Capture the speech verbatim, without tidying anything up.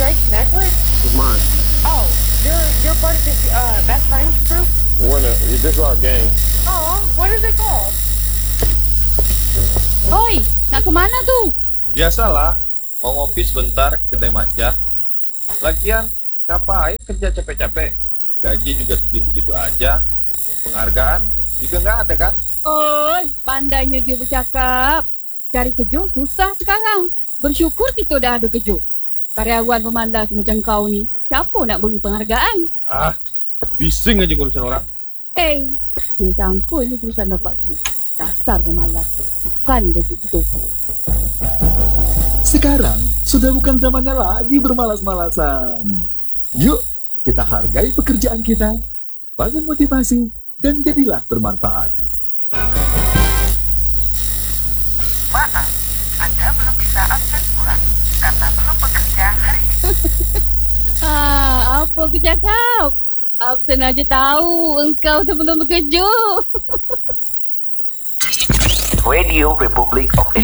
Drake necklace? It's mine. Oh, you're you're part of his uh, best friends group? We're in a, this is our gang. Oh, what is it called? Oi, nak ke mana tu? Biasalah, mau ngopi sebentar ke kedai matcha. Lagian, ngapain kerja capek-capek? Gaji juga segitu-gitu aja. Penghargaan juga nggak ada kan? Oi, pandainya dia bercakap. Cari kerja susah sekarang. Bersyukur kita dah ada kerja. Karyawan pemalas macam kau ni, siapa nak beri penghargaan? Ah, bising aja ngurusin orang. Eh, dia cangkul ni terusan dapat dia. Dasar pemalas. Makan gaji itu. Sekarang sudah bukan zamannya lagi bermalas-malasan. Yuk, kita hargai pekerjaan kita, bangun motivasi, dan jadilah bermanfaat. Maaf, Anda belum bisa absen pulang karena belum bekerja hari ini. Ah, apa aku cakap? Absen aja tahu engkau tu belum bekerja. Radio Republik of